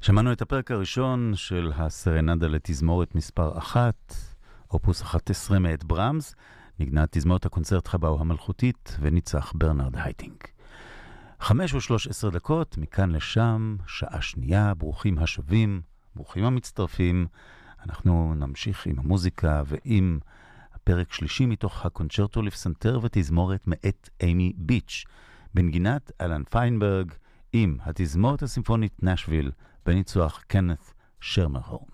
שמענו את הפרק הראשון של הסרנדה לתזמורת מספר 1, אופוס 11 מאת ברמס, נגנה תזמורת הקונצרט חבאו המלכותית וניצח ברנרד הייטינג. 5:13 מכאן לשם, שעה שנייה, ברוכים השבים, ברוכים המצטרפים. אנחנו נמשיך עם המוזיקה ועם הפרק שלישי מתוך הקונצ'רטו לפסנתר ותזמורת מאת אימי ביץ', בנגינת אלן פיינברג עם התזמורת הסימפונית נשוויל בניצוח קנת שרמרהורן.